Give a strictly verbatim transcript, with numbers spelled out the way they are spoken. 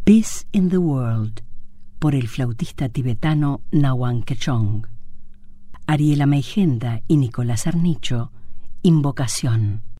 Peace in the World, por el flautista tibetano Ngawang Kechong. Ariela Meijenda y Nicolás Arnicho, Invocación.